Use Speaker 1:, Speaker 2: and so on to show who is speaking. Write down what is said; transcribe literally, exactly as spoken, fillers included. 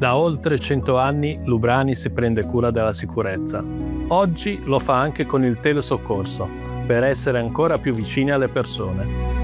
Speaker 1: Da oltre cento anni Lubrani si prende cura della sicurezza. Oggi lo fa anche con il telesoccorso, per essere ancora più vicini alle persone.